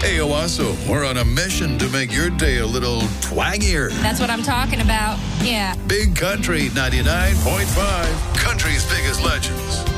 Hey, Owasso, we're on a mission to make your day a little twangier. That's what I'm talking about. Yeah. Big Country 99.5, country's biggest legends.